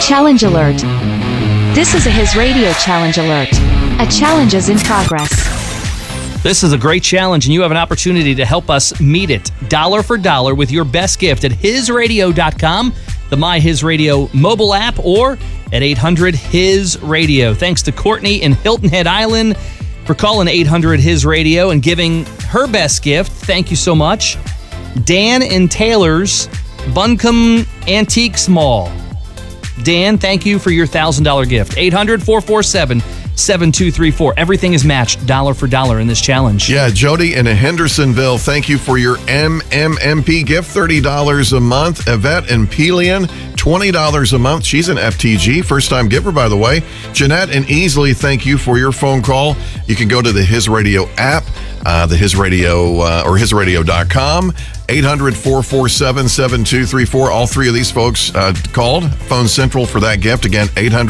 Challenge alert. This is a His Radio challenge alert. A challenge is in progress. This is a great challenge, and you have an opportunity to help us meet it dollar for dollar with your best gift at hisradio.com, the My His Radio mobile app, or at 800-HIS-RADIO. Thanks to Courtney in Hilton Head Island for calling 800-HIS-RADIO and giving her best gift. Thank you so much. Dan in Taylor's Buncombe Antiques Mall. Dan, thank you for your $1,000 gift. 800-447-7234. Everything is matched dollar for dollar in this challenge. Yeah, Jody in Hendersonville, thank you for your MMMP gift, $30 a month. Yvette in Pelion, $20 a month. She's an FTG, first-time giver, by the way. Jeanette in Easley, thank you for your phone call. You can go to the His Radio app, the His Radio or hisradio.com. 800-447-7234. All three of these folks called Phone Central for that gift. Again,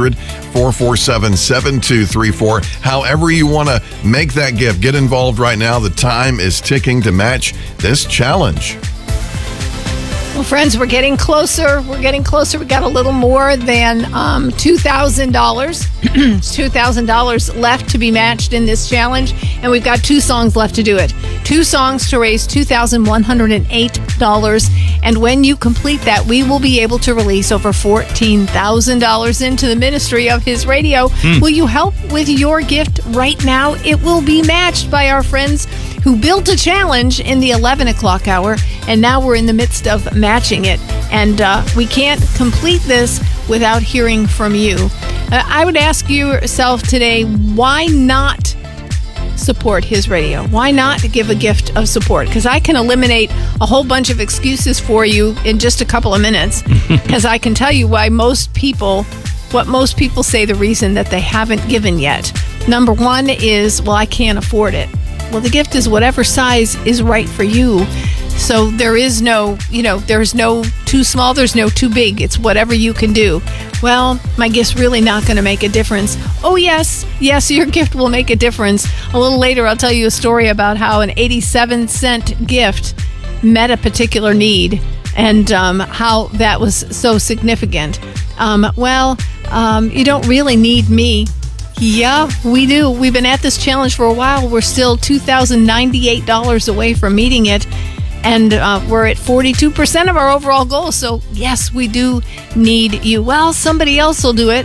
800-447-7234. However you want to make that gift, get involved right now. The time is ticking to match this challenge. Well, friends, we're getting closer. We got a little more than $2,000. $2,000 left to be matched in this challenge, and we've got 2 songs left to do it. 2 songs to raise $2,108. And when you complete that, we will be able to release over $14,000 into the ministry of His Radio. Will you help with your gift right now? It will be matched by our friends who built a challenge in the 11 o'clock hour, and now we're in the midst of matching it. And we can't complete this without hearing from you. I would ask yourself today, why not support His Radio? Why not give a gift of support? Because I can eliminate a whole bunch of excuses for you in just a couple of minutes, because I can tell you what most people say the reason that they haven't given yet. Number one is, well, I can't afford it. Well, the gift is whatever size is right for you. So there is no, there's no too small, there's no too big. It's whatever you can do. Well, my gift's really not going to make a difference. Oh, yes, your gift will make a difference. A little later, I'll tell you a story about how an 87-cent gift met a particular need and how that was so significant. You don't really need me. Yeah, we do. We've been at this challenge for a while. We're still $2,098 away from meeting it. And we're at 42% of our overall goal. So, yes, we do need you. Well, somebody else will do it.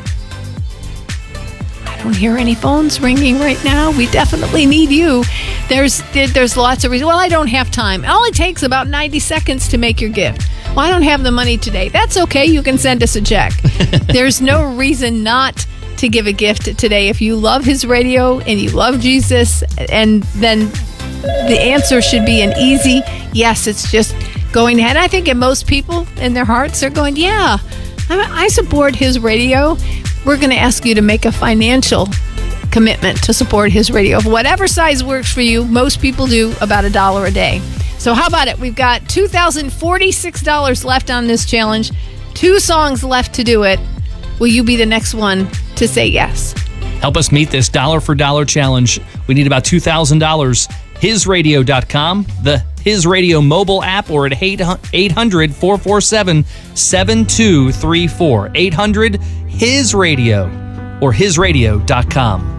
I don't hear any phones ringing right now. We definitely need you. There's lots of reasons. Well, I don't have time. It only takes about 90 seconds to make your gift. Well, I don't have the money today. That's okay. You can send us a check. There's no reason not to give a gift today. If you love His Radio and you love Jesus, and then the answer should be an easy yes. It's just going ahead. I think most people in their hearts are going, yeah, I support His Radio. We're going to ask you to make a financial commitment to support His Radio. Whatever size works for you. Most people do about $1 a day. So how about it? We've got $2,046 left on this challenge. 2 songs left to do it. Will you be the next one to say yes? Help us meet this dollar for dollar challenge. We need about $2,000. HisRadio.com, the His Radio mobile app, or at 800-447-7234. 800-HIS-RADIO or HisRadio.com.